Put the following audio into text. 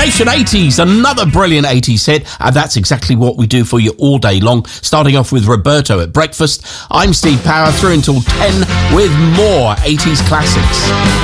Nation 80s, another brilliant 80s hit, and that's exactly what we do for you all day long, starting off with Roberto at breakfast. I'm Steve Power, through until 10 with more 80s classics.